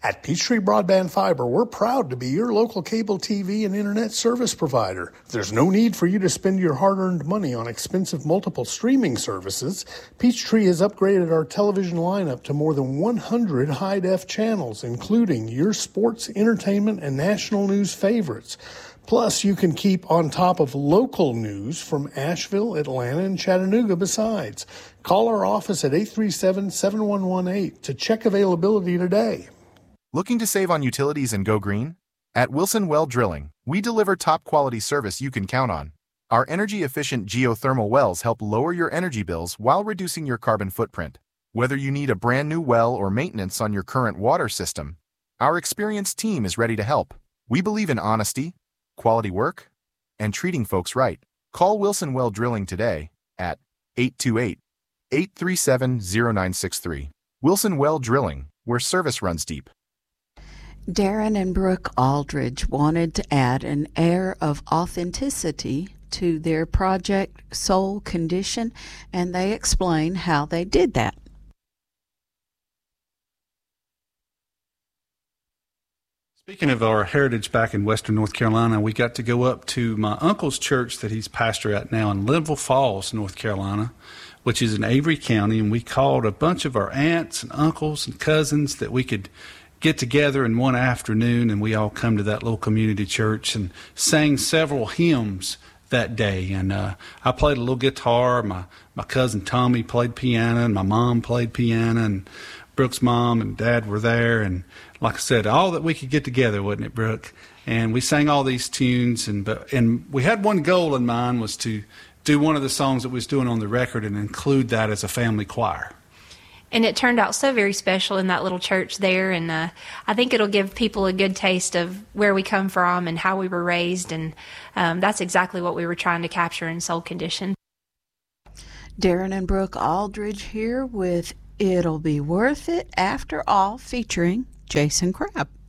At Peachtree Broadband Fiber, we're proud to be your local cable TV and internet service provider. There's no need for you to spend your hard-earned money on expensive multiple streaming services. Peachtree has upgraded our television lineup to more than 100 high-def channels, including your sports, entertainment, and national news favorites. Plus, you can keep on top of local news from Asheville, Atlanta, and Chattanooga besides. Call our office at 837-7118 to check availability today. Looking to save on utilities and go green? At Wilson Well Drilling, we deliver top-quality service you can count on. Our energy-efficient geothermal wells help lower your energy bills while reducing your carbon footprint. Whether you need a brand new well or maintenance on your current water system, our experienced team is ready to help. We believe in honesty, quality work, and treating folks right. Call Wilson Well Drilling today at 828-837-0963. Wilson Well Drilling, where service runs deep. Darren and Brooke Aldridge wanted to add an air of authenticity to their project Soul Condition, and they explain how they did that. Speaking of our heritage back in Western North Carolina, we got to go up to my uncle's church that he's pastor at now in Linville Falls, North Carolina, which is in Avery County, and we called a bunch of our aunts and uncles and cousins that we could get together in one afternoon, and we all come to that little community church and sang several hymns that day. And I played a little guitar. My cousin Tommy played piano, and my mom played piano, and Brooke's mom and dad were there. And like I said, all that we could get together, wasn't it, Brooke? And we sang all these tunes, and we had one goal in mind, was to do one of the songs that we was doing on the record and include that as a family choir. And it turned out so very special in that little church there, and I think it'll give people a good taste of where we come from and how we were raised, and that's exactly what we were trying to capture in Soul Condition. Darren and Brooke Aldridge here with It'll Be Worth It After All, featuring Jason Crabb.